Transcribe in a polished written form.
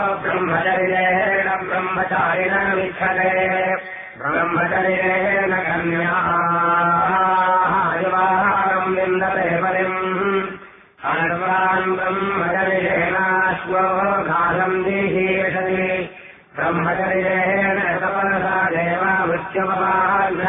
ब्रह्मचर्येण ब्रह्मचारिण विच्छते ब्रह्मचर्येण कन्याहारम् विन्दते बलिम् अर्वान् ब्रह्मचर्येणाश्वो घालम् दीहीषति ब्रह्मचर्येण